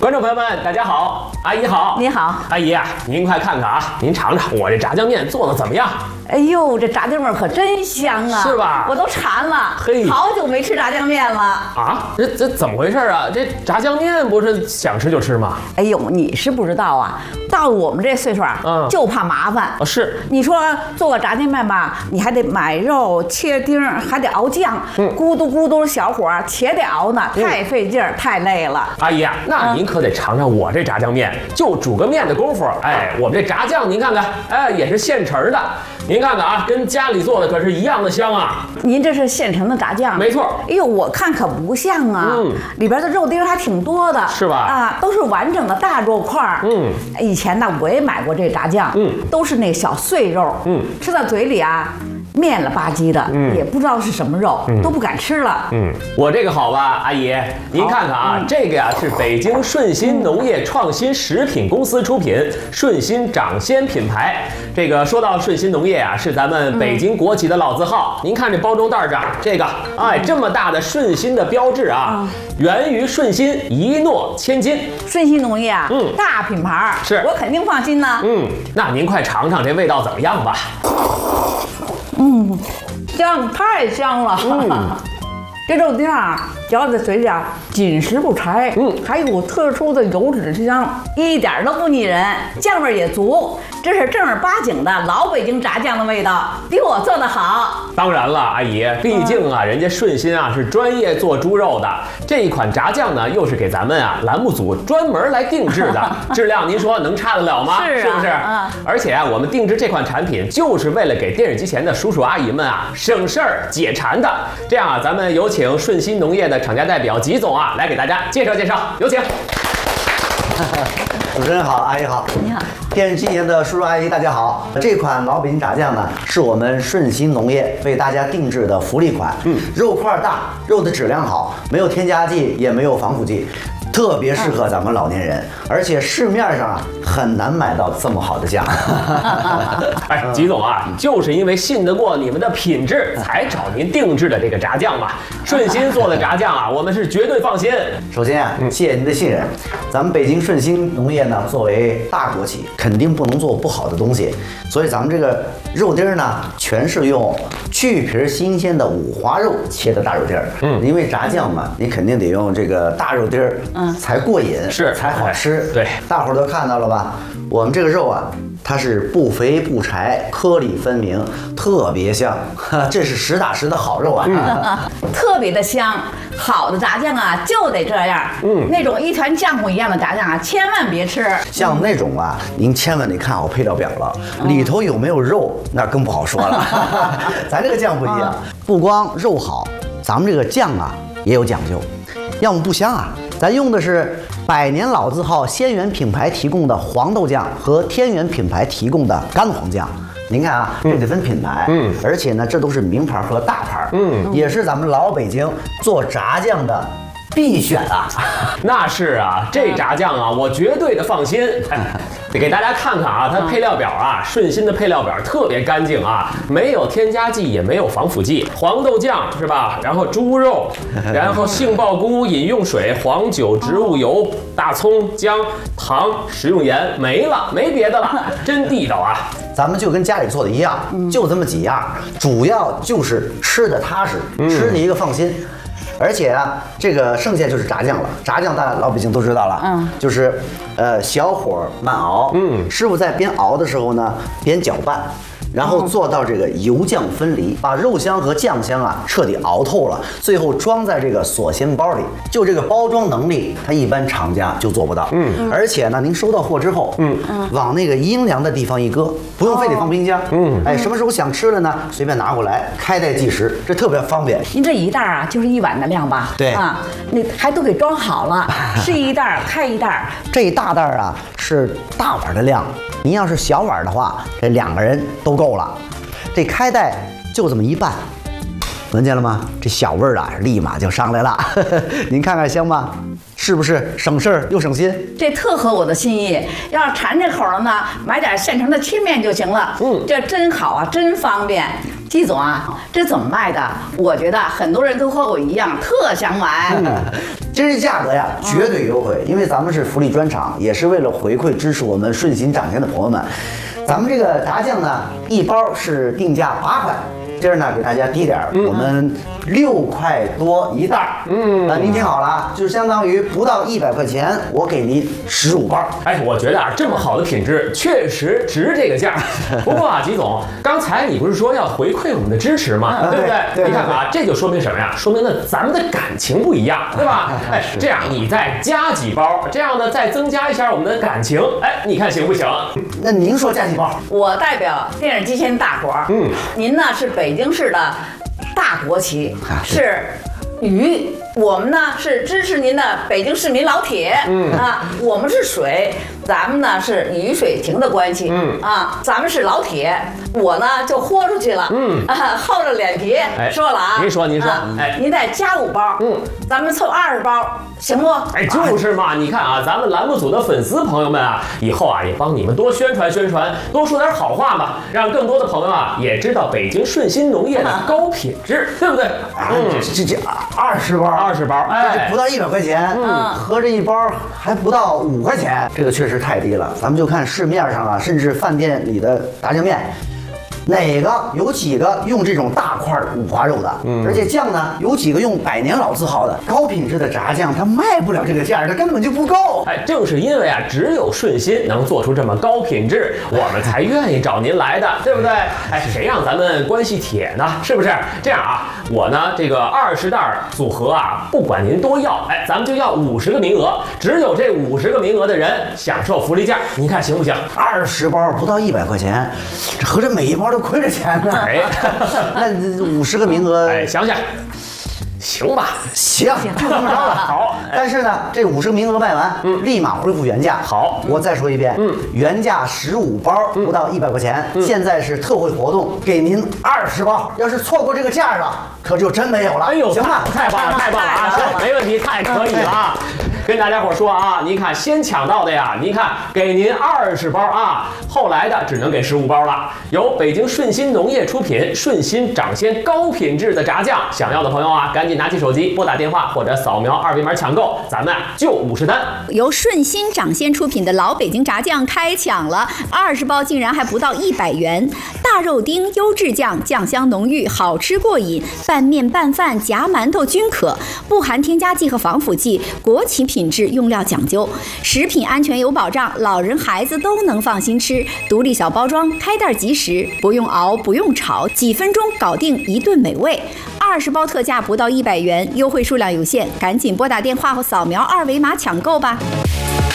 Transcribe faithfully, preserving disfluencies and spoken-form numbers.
观众朋友们，大家好，阿姨好， 你好， 阿姨啊，您快看看啊，您尝尝我这炸酱面做的怎么样？ 哎呦，这炸酱面可真香啊， 是吧？ 我都馋了， 嘿， 好久没吃炸酱面了啊！这这怎么回事啊？这炸酱面不是想吃就吃吗？ 哎呦，你是不知道啊，到了我们这岁数啊，嗯，就怕麻烦。 啊，是。 你说做个炸酱面吧，你还得买肉、切丁，还得熬酱，嗯，咕嘟咕嘟小火且得熬呢，太费劲儿，太累了。 阿姨啊，那您可得尝尝我这炸酱面，就煮个面的功夫，哎，我们这炸酱您看看，哎，也是现成的。您看看啊，跟家里做的可是一样的香啊！ 您这是现成的炸酱， 没错。 哎呦，我看可不像啊，嗯，里边的肉丁还挺多的， 是吧？ 啊，都是完整的大肉块儿。嗯，以前呢我也买过这炸酱，嗯，都是那小碎肉，嗯，吃到嘴里啊，面了吧唧的，嗯，也不知道是什么肉，嗯，都不敢吃了。 嗯，我这个好吧，阿姨，您看看啊，嗯，这个呀是北京顺心农业创新食品公司出品，顺心掌鲜品牌。这个说到顺心农业啊，是咱们北京国企的老字号。嗯，您看这包装袋上这个，哎，这么大的顺心的标志啊，嗯，源于顺心，一诺千金。 顺心农业啊，嗯，大品牌， 是我肯定放心呢。 嗯，那您快尝尝这味道怎么样吧？ 嗯，香，太香了。嗯，这肉丁啊，嚼在嘴里啊，紧实不柴，嗯，还有特殊的油脂香，一点都不腻人，酱味也足，这是正儿八经的老北京炸酱的味道，比我做的好。 当然了，阿姨，毕竟啊，人家顺心啊是专业做猪肉的，这一款炸酱呢，又是给咱们啊栏目组专门来定制的，质量您说能差得了吗？ 是啊， 是不是？嗯。而且啊，我们定制这款产品，就是为了给电视机前的叔叔阿姨们啊省事儿解馋的。这样啊，咱们有请顺心农业的厂家代表吉总啊，来给大家介绍介绍，有请。 主持人好，阿姨好， 你好， 电视机前的叔叔阿姨大家好。这款老北京炸酱呢，是我们顺心农业为大家定制的福利款。嗯，肉块大，肉的质量好，没有添加剂，也没有防腐剂。特别适合咱们老年人，而且市面上啊很难买到这么好的酱。 哎，吉总啊，就是因为信得过你们的品质，才找您定制的这个炸酱嘛。顺心做的炸酱啊，我们是绝对放心。 首先啊，谢谢您的信任。咱们北京顺心农业呢，作为大国企，肯定不能做不好的东西，所以咱们这个肉丁呢，全是用去皮新鲜的五花肉切的大肉丁儿。嗯，因为炸酱嘛，你肯定得用这个大肉丁儿。嗯，才过瘾， 是才好吃。 对， 大伙儿都看到了吧？我们这个肉啊，它是不肥不柴，颗粒分明，特别香。这是实打实的好肉啊， 嗯、特别的香。好的炸酱啊，就得这样。嗯，那种一团浆糊一样的炸酱啊，千万别吃。 像那种啊，您千万得看好配料表了，嗯、里头有没有肉，那更不好说了。咱这个酱不一样，不光肉好，咱们这个酱啊也有讲究，要么不香啊。咱用的是百年老字号仙源品牌提供的黄豆酱和天元品牌提供的干黄酱。您看啊，这得分品牌，嗯，而且呢，这都是名牌和大牌，嗯，也是咱们老北京做炸酱的必选啊。 那是啊，这炸酱啊，我绝对的放心。得给大家看看啊，它配料表啊，顺心的配料表特别干净啊，没有添加剂，也没有防腐剂。黄豆酱是吧？然后猪肉，然后杏鲍菇、饮用水、黄酒、植物油、大葱、姜、糖、食用盐，没了，没别的了，真地道啊！ 咱们就跟家里做的一样，就这么几样，主要就是吃的踏实，吃你一个放心。而且啊，这个剩下就是炸酱了。炸酱大家老百姓都知道了，嗯，就是呃小火慢熬，嗯，师傅在边熬的时候呢，边搅拌，然后做到这个油酱分离，把肉香和酱香啊彻底熬透了，最后装在这个锁鲜包里。就这个包装能力，它一般厂家就做不到。嗯，而且呢，您收到货之后，嗯嗯，往那个阴凉的地方一搁，不用非得放冰箱。嗯，哎，什么时候想吃了呢？随便拿过来，开袋即食，这特别方便。 您这一袋啊，就是一碗的量吧？ 对啊，那还都给装好了，是一袋开一袋。 这一大袋啊是大碗的量，您要是小碗的话，这两个人都够了。这开袋就这么一拌，闻见了吗？这小味儿啊，立马就上来了。您看看香吗？是不是省事儿又省心？ 这特合我的心意。要是馋这口了呢，买点现成的切面就行了。嗯，这真好啊，真方便。 季总啊，这怎么卖的？我觉得很多人都和我一样特想买。 这价格呀，绝对优惠，因为咱们是福利专场，也是为了回馈支持我们顺心掌鲜的朋友们。咱们这个炸酱呢，一包是定价八块。今儿呢，给大家低点儿，嗯、我们六块多一袋儿。嗯，那您听好了，就相当于不到一百块钱，我给您十五包。 哎，我觉得啊，这么好的品质，确实值这个价。不过啊，吉总，刚才你不是说要回馈我们的支持吗？嗯、对不对？ 对对你看看啊，这就说明什么呀？说明了咱们的感情不一样，对吧？哎，这样你再加几包，这样呢再增加一下我们的感情。哎，你看行不行？ 那您说加几包？ 我代表电视机前大伙儿，嗯，您呢是北京市的大国旗，是鱼，我们呢是支持您的北京市民老铁，嗯啊，我们是水，咱们呢是雨水情的关系，嗯啊，咱们是老铁，我呢就豁出去了，嗯啊，厚着脸皮、哎、说了啊， 您说您说，啊、 哎，您再加五包，嗯，咱们凑二十包，行不？ 哎，就是嘛，你看啊，咱们栏目组的粉丝朋友们啊，以后啊也帮你们多宣传宣传，多说点好话嘛，让更多的朋友啊也知道北京顺心农业的高品质，对不对？ 嗯，这这二十包， 二十包，哎， 不到一百块钱，嗯，合着一包还不到五块钱，这个确实太低了。咱们就看市面上啊，甚至饭店里的炸酱面。哪个有几个用这种大块五花肉的？嗯，而且酱呢，有几个用百年老字号的高品质的炸酱，它卖不了这个价，它根本就不够。 哎，正是因为啊，只有顺心能做出这么高品质，我们才愿意找您来的，对不对？哎，谁让咱们关系铁呢？是不是？这样啊，我呢这个二十袋组合啊，不管您多要，哎，咱们就要五十个名额，只有这五十个名额的人享受福利价，您看行不行？ 二十包不到一百块钱，这合着每一包都亏着钱呢。 哎， 那五十个名额， 哎，想想，行吧？ 行，就这么着了。 好， 但是呢，这五十个名额卖完，嗯，立马恢复原价。 好， 我再说一遍，嗯，原价十五包不到一百块钱，嗯，现在是特惠活动，给您二十包。要是错过这个价了，可就真没有了。 哎呦， 行吧？ 太棒了，太棒了啊！行，没问题，太可以了啊！跟大家伙说啊，您看先抢到的呀，您看给您二十包啊，后来的只能给十五包了。由北京顺心农业出品，顺心掌鲜高品质的炸酱，想要的朋友啊，赶紧拿起手机拨打电话或者扫描二维码抢购，咱们啊就五十单。 由顺心掌鲜出品的老北京炸酱开抢了，二十包竟然还不到一百元。大肉丁优质酱，酱香浓郁，好吃过瘾，拌面拌饭夹馒头均可，不含添加剂和防腐剂，国企品质，用料讲究，食品安全有保障，老人孩子都能放心吃。独立小包装，开袋即食，不用熬，不用炒，几分钟搞定一顿美味。二十包特价不到一百元，优惠数量有限，赶紧拨打电话或扫描二维码抢购吧。